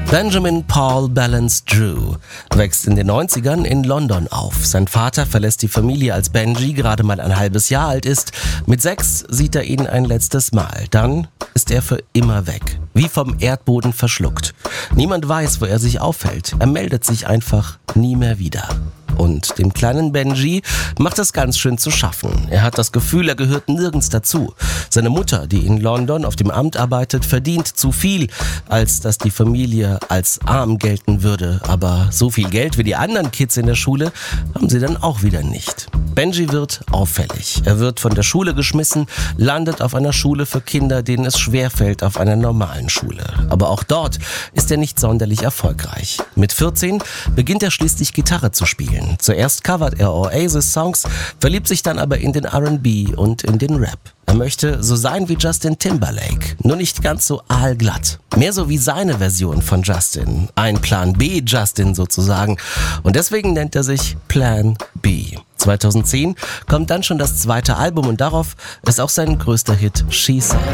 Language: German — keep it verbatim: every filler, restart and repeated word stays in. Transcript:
Benjamin Paul Balance Drew wächst in den neunzigern in London auf. Sein Vater verlässt die Familie, als Benji gerade mal ein halbes Jahr alt ist. Mit sechs sieht er ihn ein letztes Mal. Dann ist er für immer weg. Wie vom Erdboden verschluckt. Niemand weiß, wo er sich aufhält. Er meldet sich einfach nie mehr wieder. Und dem kleinen Benji macht es ganz schön zu schaffen. Er hat das Gefühl, er gehört nirgends dazu. Seine Mutter, die in London auf dem Amt arbeitet, verdient zu viel, als dass die Familie als arm gelten würde. Aber so viel Geld wie die anderen Kids in der Schule haben sie dann auch wieder nicht. Benji wird auffällig. Er wird von der Schule geschmissen, landet auf einer Schule für Kinder, denen es schwerfällt auf einer normalen Schule. Aber auch dort ist er nicht sonderlich erfolgreich. Mit vierzehn beginnt er schließlich Gitarre zu spielen. Zuerst covert er Oasis-Songs, verliebt sich dann aber in den R and B und in den Rap. Er möchte so sein wie Justin Timberlake, nur nicht ganz so aalglatt. Mehr so wie seine Version von Justin, ein Plan B Justin sozusagen. Und deswegen nennt er sich Plan B. zweitausendzehn kommt dann schon das zweite Album und darauf ist auch sein größter Hit She Said.